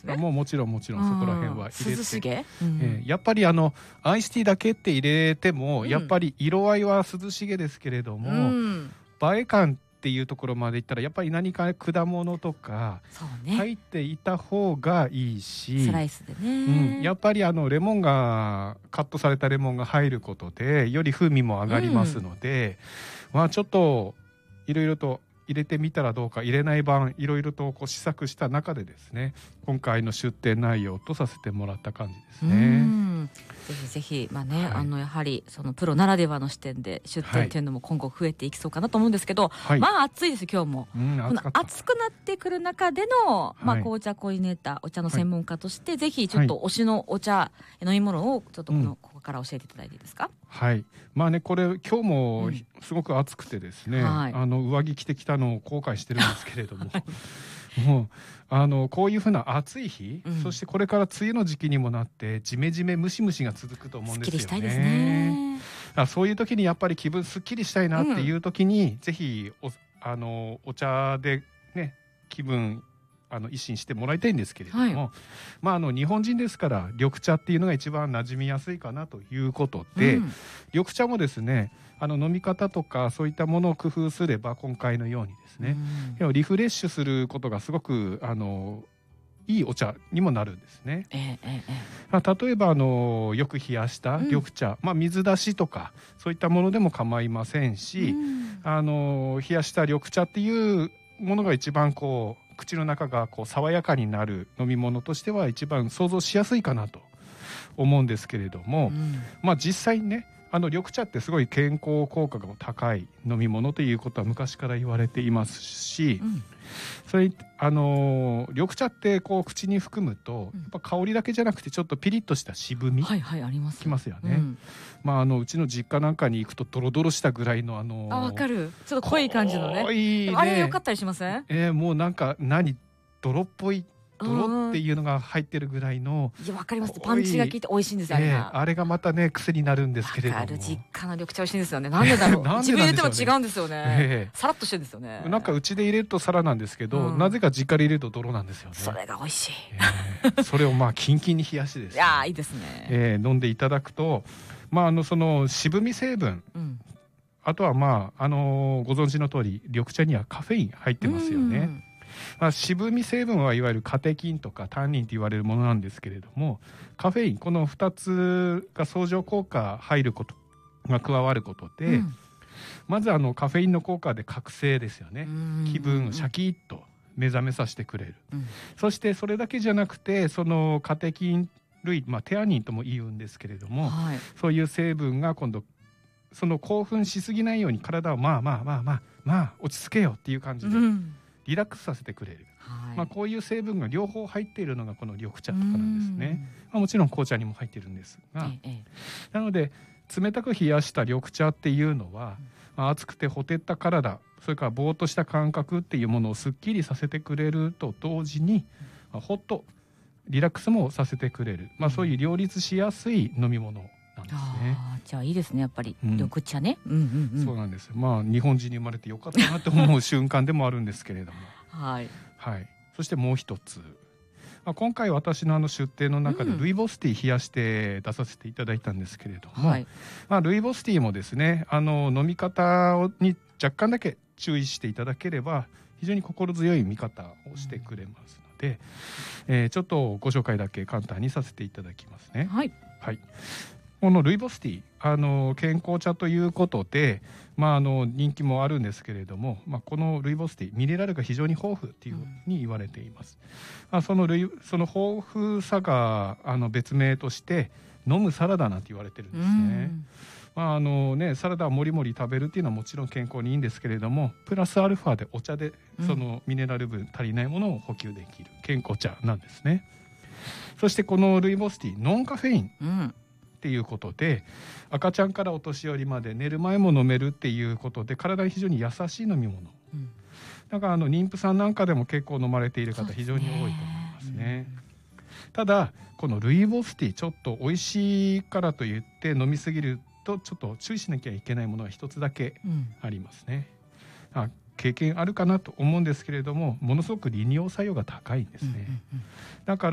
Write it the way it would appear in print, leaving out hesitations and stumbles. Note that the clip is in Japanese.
ね。 もちろんそこら辺は入れて涼しげ、 やっぱりアイスティーだけって入れても、やっぱり色合いは涼しげですけれども、映え感っていうところまでいったらやっぱり何か果物とか入っていた方がいいし、 スライスでね、 やっぱりレモンがカットされたレモンが入ることでより風味も上がりますので、ちょっといろいろと入れてみたらどうか、入れない版いろいろと試作した中でですね、今回の出展内容とさせてもらった感じですね。 ぜひやはりそのプロならではの視点で出展っていうのも今後増えていきそうかなと思うんですけど、暑いです今日も。この暑くなってくる中での、紅茶コーディネーター、お茶の専門家として、ぜひちょっと推しのお茶、飲み物をちょっとここから教えていただいていいですか？ これ今日もすごく暑くてですね、上着着てきたのを後悔してるんですけれども、もうこういうふうな暑い日、そしてこれから梅雨の時期にもなってジメジメムシムシが続くと思うんですよね。すっきりしたいですね。そういう時にやっぱり気分すっきりしたいなっていう時に、ぜひお茶でね気分一新してもらいたいんですけれども、日本人ですから緑茶っていうのが一番馴染みやすいかなということで、緑茶もですね飲み方とかそういったものを工夫すれば今回のようにですね、リフレッシュすることがすごくいいお茶にもなるんですね。例えばよく冷やした緑茶、水出しとかそういったものでも構いませんし、冷やした緑茶っていうものが一番口の中が爽やかになる飲み物としては一番想像しやすいかなと思うんですけれども、実際にね緑茶ってすごい健康効果が高い飲み物ということは昔から言われていますし、それ緑茶って口に含むとやっぱ香りだけじゃなくてちょっとピリッとした渋みきますよね。うちの実家なんかに行くとドロドロしたぐらいのわかる、ちょっと濃い感じのね、あれ良かったりしません？ もうなんか泥っぽい泥っていうのが入ってるぐらいの、 わかります。パンチが効いて美味しいんですよ、 あれがまたね癖になるんですけれども、 実家の緑茶美味しいんですよね。なんでだろう自分入れても違うんですよね。さらっとしてるんですよね。 なんかうちで入れるとサラなんですけど、なぜか実家で入れると泥なんですよね。 それが美味しい、それをキンキンに冷やしてですね、 いいですね、 飲んでいただくと、その渋み成分、あとはご存知の通り緑茶にはカフェイン入ってますよね。渋み成分はいわゆるカテキンとかタンニンと言われるものなんですけれども、カフェインこの2つが相乗効果入ることが加わることで、まずカフェインの効果で覚醒ですよね。気分をシャキッと目覚めさせてくれる、そしてそれだけじゃなくてそのカテキン類、テアニンとも言うんですけれども、そういう成分が今度その興奮しすぎないように体を落ち着けよっていう感じでリラックスさせてくれる、こういう成分が両方入っているのがこの緑茶とかなんですね。もちろん紅茶にも入っているんですが、なので冷たく冷やした緑茶っていうのは、熱くてほてった体、それからぼーっとした感覚っていうものをすっきりさせてくれると同時に、ほっとリラックスもさせてくれる、そういう両立しやすい飲み物なんですね。 じゃあいいですね、やっぱり緑茶ね。 そうなんです。日本人に生まれてよかったなと思う瞬間でもあるんですけれどもそしてもう一つ、今回私の出展の中でルイボスティー冷やして出させていただいたんですけれども、ルイボスティーもですね飲み方に若干だけ注意していただければ非常に心強い見方をしてくれますので、ちょっとご紹介だけ簡単にさせていただきますね。このルイボスティー健康茶ということで、人気もあるんですけれども、このルイボスティーミネラルが非常に豊富というふうに言われています。その豊富さが別名として飲むサラダなんて言われてるんですね。サラダをもりもり食べるっていうのはもちろん健康にいいんですけれども、プラスアルファでお茶でそのミネラル分足りないものを補給できる健康茶なんですね。そしてこのルイボスティーノンカフェインっていうことで、赤ちゃんからお年寄りまで寝る前も飲めるっていうことで体に非常に優しい飲み物、だから妊婦さんなんかでも結構飲まれている方非常に多いと思いますね。ただこのルイボスティーちょっと美味しいからといって飲みすぎるとちょっと注意しなきゃいけないものが一つだけありますね。経験あるかなと思うんですけれども、ものすごく利尿作用が高いんですね。だから